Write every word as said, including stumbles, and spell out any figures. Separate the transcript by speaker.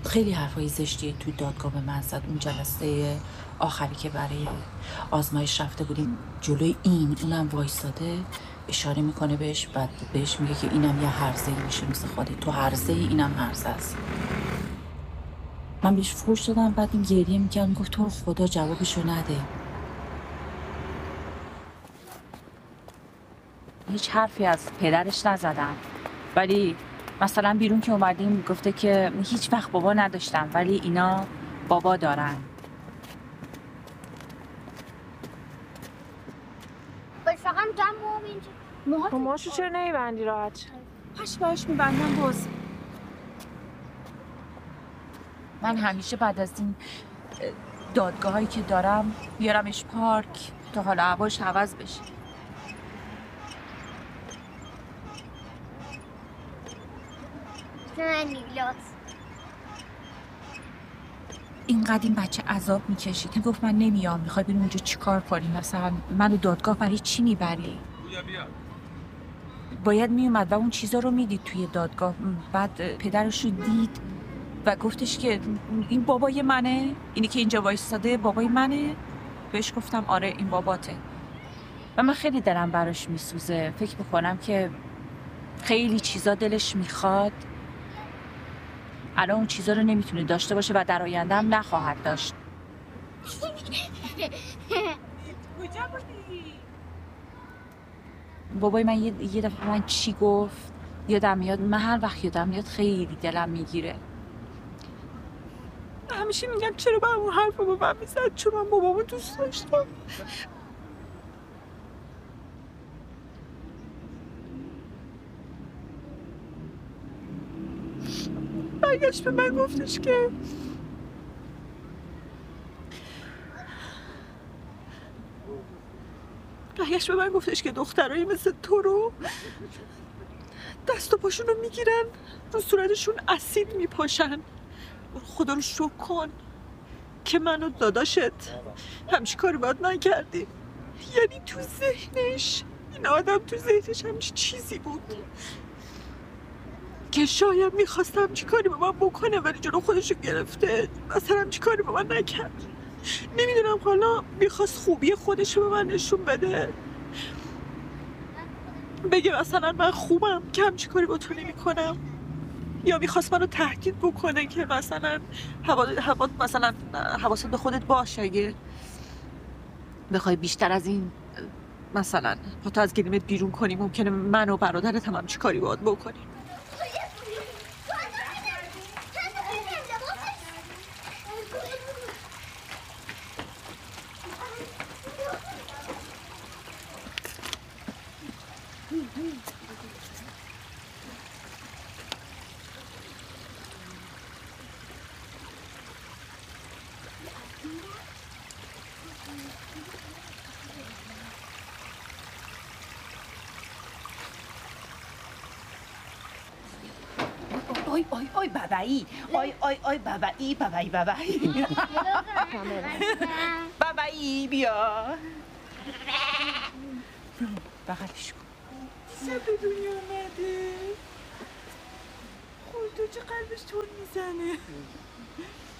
Speaker 1: خیلی حرفای زشتی تو دادگاه به من زد. اون جلسه آخری که برای آزمایش رفته بودیم جلوی این اونم وایساده اشاره میکنه بهش، بعد بهش میگه که اینم یه هرزه‌ای میشه مثل خودت، تو هرزه‌ای اینم هرزه است. من بهش فوش دادم، بعد این گریه میکرد میگفت تو رو خدا جوابشو نده. هیچ حرفی از پدرش نزدم، ولی مثلا بیرون که اومدیم گفته که هیچ وقت بابا نداشتم ولی اینا بابا دارن.
Speaker 2: تو ماشو چرا نمیبندی راحت؟
Speaker 1: هش باش میبندم باز. من همیشه بعد از این دادگاه هایی که دارم بیارمش پارک تا حالا هواش عوض بشه. اینقدر این بچه عذاب میکشید که گفت من نمیام، میخوای بریم اونجا چیکار کنیم؟ مثلا منو دادگاه برای چی میبری؟ باید میومد و اون چیزا رو میدید توی دادگاه. بعد پدرش رو دید و گفتش که این بابای منه، اینی که اینجا وایستاده بابای منه. بهش گفتم آره این باباته. و من خیلی دلم براش میسوزه. فکر میکنم که خیلی چیزا دلش میخواد، الان اون چیزا رو نمیتونه داشته باشه و در آینده هم نخواهد داشت. بابای من یه, یه دفعه من چی گفت یادم میاد. من هر وقت یادم میاد خیلی دلم میگیره.
Speaker 2: همیشه میگم چرا با همون حرف رو به من میزد، چون من بابامو دوست داشتم. برگشت به من گفتش که برگشت به من گفتش که دخترایی مثل تو رو دست و پاشون رو میگیرن رو صورتشون اسید میپاشن. خدا رو شکر کن که منو داداشت همچی کاری باید نکردی. یعنی تو ذهنش، این آدم تو ذهنش همچی چیزی بود که شاید میخواست همچی کاری با من بکنه ولی جلو خودشو گرفته. مثلا همچی کاری با من نکرد. نمیدونم حالا میخواست خوبی خودشو به من نشون بده، بگه مثلا من خوبم که همچی کاری با تو نمی کنم، یا میخواست منو تهدید بکنه که مثلا حواست مثلا حواست به خودت باشه اگه بخوای بیشتر از این مثلا پاتو از گلیمت بیرون کنی ممکنه من و برادرت هم همچی کاری باید بکنیم.
Speaker 3: آی آی آی بابایی، آی آی آی بابایی بابایی بابایی بابایی بیا بغلش کن.
Speaker 2: سه به دنیا آمده. خود تو چه قلبش تون میزنه.